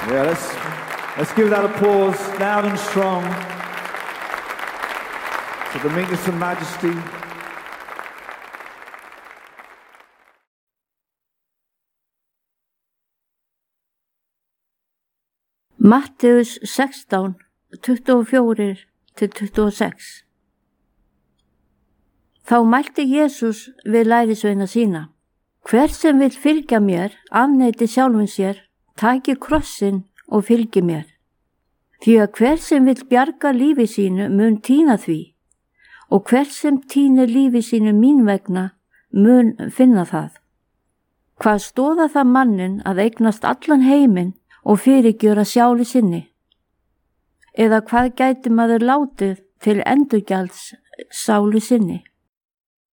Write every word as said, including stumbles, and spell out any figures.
Yeah, let's, let's give that applause loud and strong to the meekness and majesty. Mattheus sextán, tuttugu og fjórir til tuttugu og sex. Þá mælti Jesús við lærisveina sína: Hver sem vill fylgja mér, afneiti sjálfum sér, taki krossinn og fylgi mér. Því að hver sem vill bjarga lífi sínu mun týna því, og hver sem týnir lífi sínu mín vegna mun finna það. Hvað stóða það mannin að eignast allan heiminn og fyrirgjöra sjáli sinni? Eða hvað gæti maður látið til endurgjalds sálu sinni?